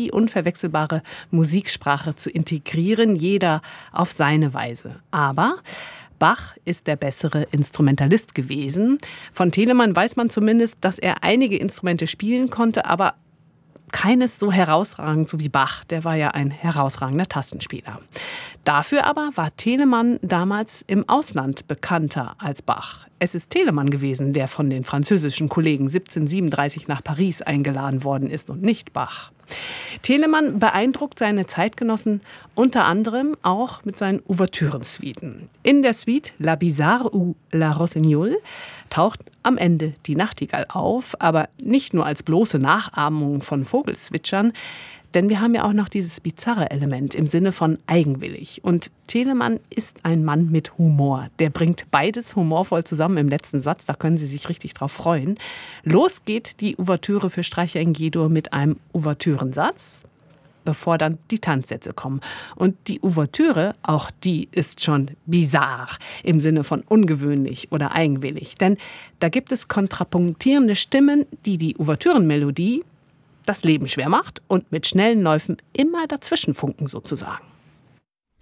die unverwechselbare Musiksprache zu integrieren, jeder auf seine Weise. Aber Bach ist der bessere Instrumentalist gewesen. Von Telemann weiß man zumindest, dass er einige Instrumente spielen konnte, aber keines so herausragend so wie Bach. Der war ja ein herausragender Tastenspieler. Dafür aber war Telemann damals im Ausland bekannter als Bach. Es ist Telemann gewesen, der von den französischen Kollegen 1737 nach Paris eingeladen worden ist und nicht Bach. Telemann beeindruckt seine Zeitgenossen unter anderem auch mit seinen Ouvertürensuiten. In der Suite La Bizarre ou La Rossignol taucht am Ende die Nachtigall auf, aber nicht nur als bloße Nachahmung von Vogelzwitschern, denn wir haben ja auch noch dieses bizarre Element im Sinne von eigenwillig. Und Telemann ist ein Mann mit Humor. Der bringt beides humorvoll zusammen im letzten Satz. Da können Sie sich richtig drauf freuen. Los geht die Ouvertüre für Streicher in G-Dur mit einem Ouvertürensatz, bevor dann die Tanzsätze kommen. Und die Ouvertüre, auch die ist schon bizarr im Sinne von ungewöhnlich oder eigenwillig. Denn da gibt es kontrapunktierende Stimmen, die die Ouvertürenmelodie das Leben schwer macht und mit schnellen Läufen immer dazwischen funken sozusagen.